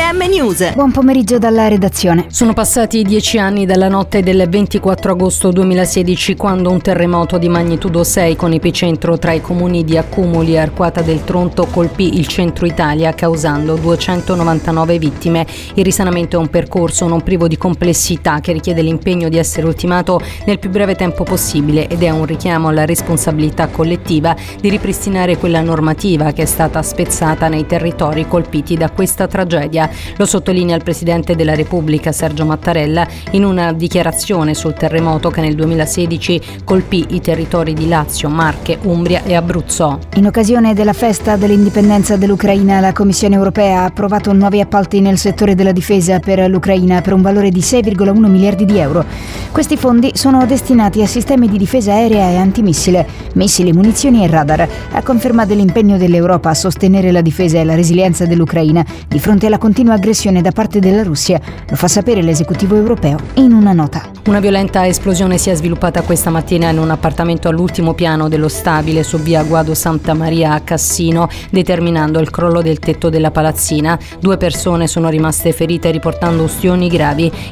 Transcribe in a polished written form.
RPM News. Buon pomeriggio dalla redazione. Sono passati 10 anni dalla notte del 24 agosto 2016, quando un terremoto di magnitudo 6 con epicentro tra i comuni di Accumoli e Arquata del Tronto colpì il centro Italia, causando 299 vittime. Il risanamento è un percorso non privo di complessità che richiede l'impegno di essere ultimato nel più breve tempo possibile ed è un richiamo alla responsabilità collettiva di ripristinare quella normativa che è stata spezzata nei territori colpiti da questa tragedia. Lo sottolinea il Presidente della Repubblica Sergio Mattarella in una dichiarazione sul terremoto che nel 2016 colpì i territori di Lazio, Marche, Umbria e Abruzzo. In occasione della festa dell'indipendenza dell'Ucraina, la Commissione europea ha approvato nuovi appalti nel settore della difesa per l'Ucraina per un valore di 6,1 miliardi di euro. Questi fondi sono destinati a sistemi di difesa aerea e antimissile, missili, munizioni e radar, a conferma dell'impegno dell'Europa a sostenere la difesa e la resilienza dell'Ucraina di fronte alla continua aggressione da parte della Russia. Lo fa sapere l'esecutivo europeo in una nota. Una violenta esplosione si è sviluppata questa mattina in un appartamento all'ultimo piano dello stabile su via Guado Santa Maria a Cassino, determinando il crollo del tetto della palazzina. 2 persone sono rimaste ferite riportando ustioni gravi.